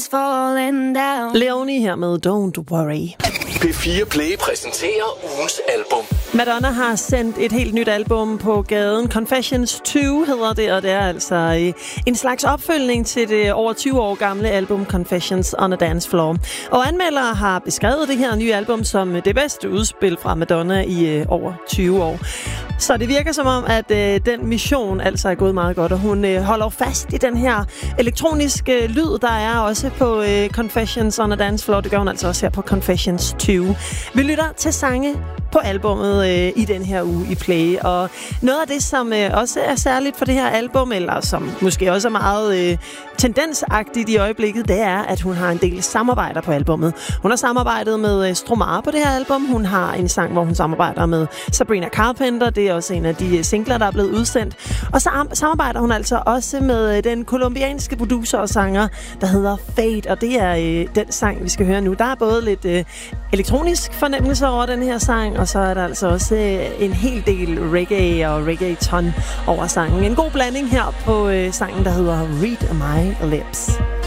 Leonie her med Don't Worry. P4 Play præsenterer ugens album. Madonna har sendt et helt nyt album på gaden. Confessions 2 hedder det, og det er altså en slags opfølgning til det over 20 år gamle album Confessions on a Dance Floor. Og anmeldere har beskrevet det her nye album som det bedste udspil fra Madonna i over 20 år. Så det virker som om, at den mission altså er gået meget godt, og hun holder fast i den her elektroniske lyd, der er også på Confessions on a Dance Floor. Det gør hun altså også her på Confessions 20. Vi lytter til sange på albummet i den her uge i Play. Og noget af det, som også er særligt for det her album, eller som måske også er meget tendensagtigt i øjeblikket, det er, at hun har en del samarbejder på albummet. Hun har samarbejdet med Stromae på det her album. Hun har en sang, hvor hun samarbejder med Sabrina Carpenter. Det er også en af de singler, der er blevet udsendt. Og så samarbejder hun altså også med den kolumbianske producer og sanger, der hedder Fate. Og det er den sang, vi skal høre nu. Der er både lidt elektronisk fornemmelse over den her sang, og så er der altså også en hel del reggae og reggaeton over sangen. En god blanding her på sangen, der hedder Read My Lips.